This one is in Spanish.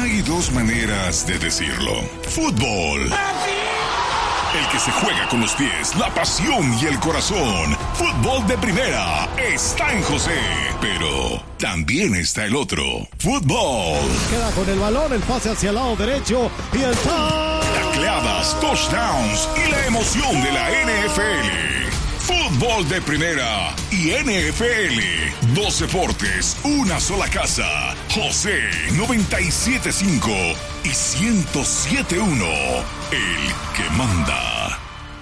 Hay dos maneras de decirlo. Fútbol. El que se juega con los pies, la pasión y el corazón. Fútbol de primera está en José. Pero también está el otro. Fútbol. Queda con el balón, el pase hacia el lado derecho y el tacleadas, touchdowns y la emoción de la NFL. Fútbol de primera y NFL. Dos deportes, una sola casa. José 97.5 y 107.1. El que manda.